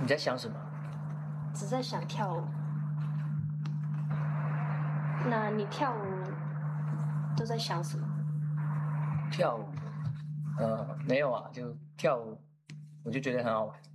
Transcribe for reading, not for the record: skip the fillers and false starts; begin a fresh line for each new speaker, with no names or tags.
你在想什么？
只在想跳舞。那你跳舞都在想什么？
跳舞？没有啊，就跳舞，我就觉得很好玩。